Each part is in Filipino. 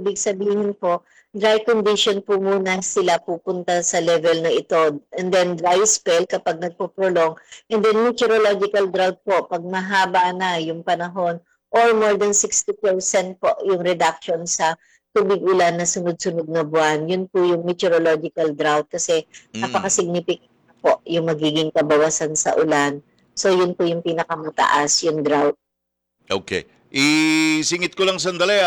ibig sabihin po, dry condition po muna sila pupunta sa level na ito. And then dry spell kapag nagpo-prolong. And then meteorological drought po, pag mahaba na yung panahon or more than 60% po yung reduction sa tubig ulan na sunod-sunod na buwan. Yun po yung meteorological drought kasi Mm. napaka-significant po yung magiging kabawasan sa ulan. So yun po yung pinakamataas, yung drought. Okay. Isingit ko lang sandali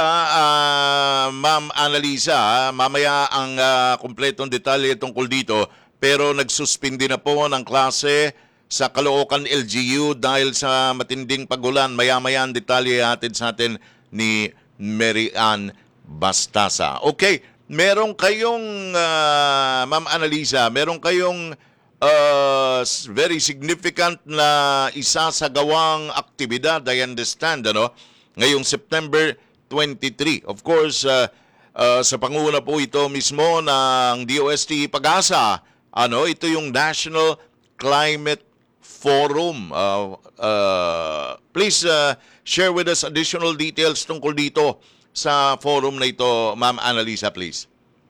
Ma'am Annalisa. Mamaya ang kumpletong detalye tungkol dito. Pero nagsuspindi na po ng klase sa Caloocan LGU dahil sa matinding pagulan. Maya-maya ang detalye hatid sa atin ni Mary Ann Bastasa. Okay. Meron kayong, Ma'am Annalisa, meron kayong very significant na isasagawang aktibidad, I understand, ano? Ngayong September 23. Of course, sa panguna po ito mismo ng DOST Pag-asa, ano, ito yung National Climate Forum. Please share with us additional details tungkol dito sa forum na ito, Ma'am Annalisa, please.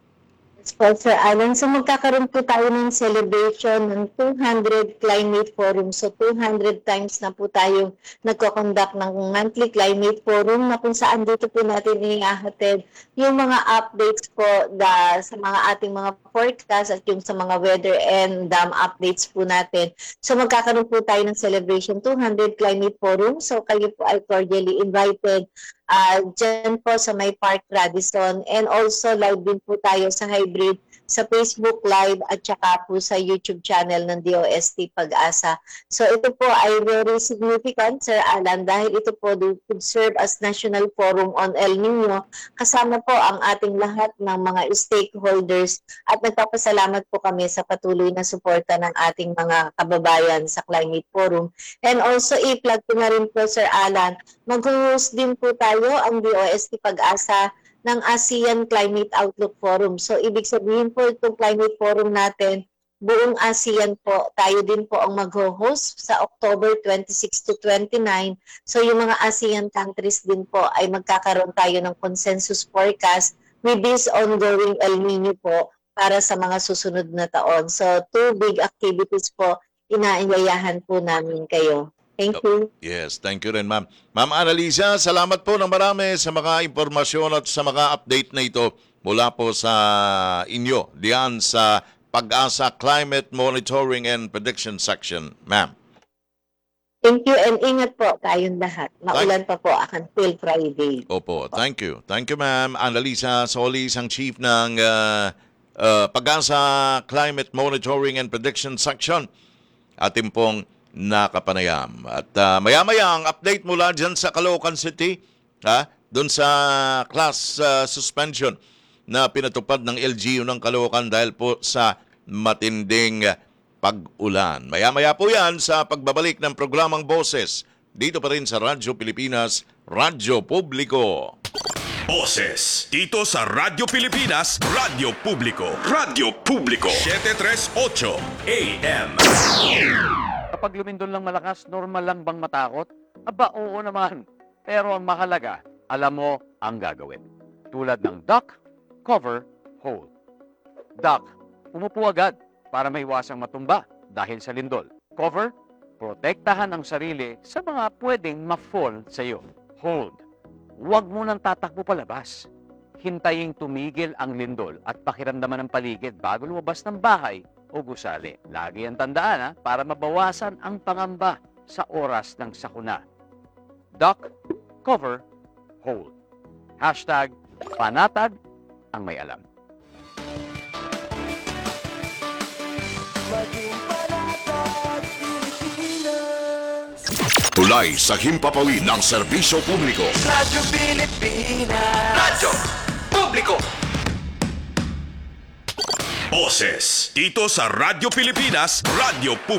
Sir Alan, so magkakaroon po tayo ng celebration ng 200 Climate Forum. So 200 times na po tayo nagko-conduct ng monthly Climate Forum na kung saan dito po natin inihahatid yung mga updates po sa mga ating mga forecast at yung sa mga weather and dam updates po natin. So magkakaroon po tayo ng celebration 200 Climate Forum. So kayo po ay cordially invited dyan po sa may Park Radisson, and also live din po tayo sa hybrid sa Facebook Live at saka po sa YouTube channel ng DOST Pag-asa. So ito po ay very significant, Sir Alan, dahil ito po could serve as National Forum on El Nino. Kasama po ang ating lahat ng mga stakeholders at nagpapasalamat po kami sa patuloy na suporta ng ating mga kababayan sa Climate Forum. And also i-plug ko na rin po, Sir Alan, mag-host din po tayo ang DOST Pag-asa ng ASEAN Climate Outlook Forum. So, ibig sabihin po itong Climate Forum natin, buong ASEAN po, tayo din po ang mag-host sa October 26 to 29. So, yung mga ASEAN countries din po ay magkakaroon tayo ng consensus forecast with this ongoing El Nino po para sa mga susunod na taon. So, two big activities po, inaayayahan po namin kayo. Thank you. Yes, thank you rin, ma'am. Ma'am Annalisa, salamat po ng marami sa mga impormasyon at sa mga update na ito mula po sa inyo diyan sa Pag-asa Climate Monitoring and Prediction Section, ma'am. Thank you and ingat po tayong lahat. Maulan pa po until Friday. Opo, thank you. Thank you, ma'am. Annalisa Solis, ang chief ng Pag-asa Climate Monitoring and Prediction Section. Atin pong nakapanayam. At maya-maya ang update mula dyan sa Caloocan City, doon sa class suspension na pinatupad ng LGU ng Caloocan dahil po sa matinding pag-ulan. Maya-maya po yan sa pagbabalik ng programang Boses dito pa rin sa Radyo Pilipinas, Radyo Publiko. Boses dito sa Radyo Pilipinas, Radyo Publiko. Radyo Publiko 738 AM. Kapag lumindol lang malakas, normal lang bang matakot? Aba, oo naman. Pero ang mahalaga, alam mo ang gagawin. Tulad ng duck, cover, hold. Duck, umupo agad para maiwasang matumba dahil sa lindol. Cover, protektahan ang sarili sa mga pwedeng ma-fall sa iyo. Hold, huwag mo nang tatakbo palabas. Hintayin tumigil ang lindol at pakiramdaman ng paligid bago lumabas ng bahay o gusali. Lagi ang tandaan para mabawasan ang pangamba sa oras ng sakuna. Duck, cover, hold. Hashtag panatag ang may alam. Tulay sa himpapawid ng serbisyo publiko. Radyo Pilipinas. Radyo Publiko. Boses dito sa Radyo Pilipinas, Radyo Publiko.